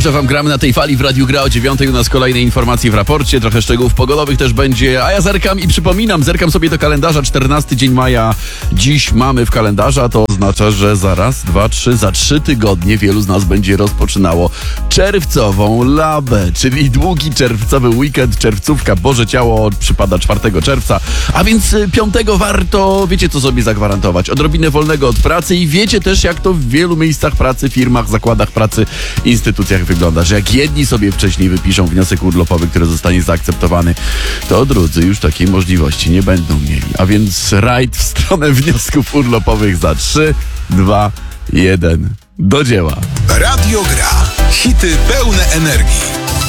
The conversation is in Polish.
Że wam gramy na tej fali w Radiu Gra o 9:00. U nas kolejne informacje w raporcie, trochę szczegółów pogodowych też będzie, a ja zerkam i przypominam, zerkam sobie do kalendarza, 14 dzień maja dziś mamy w kalendarzu, a to oznacza, że za raz, dwa, trzy, za 3 tygodnie wielu z nas będzie rozpoczynało czerwcową labę, czyli długi czerwcowy weekend, czerwcówka, Boże Ciało przypada 4 czerwca, a więc 5 warto, wiecie co sobie zagwarantować, odrobinę wolnego od pracy i wiecie też jak to w wielu miejscach pracy, firmach, zakładach pracy, instytucjach wygląda, że jak jedni sobie wcześniej wypiszą wniosek urlopowy, który zostanie zaakceptowany, to drudzy już takiej możliwości nie będą mieli. A więc rajd w stronę wniosków urlopowych za 3, 2, 1. Do dzieła. Radio Gra. Hity pełne energii.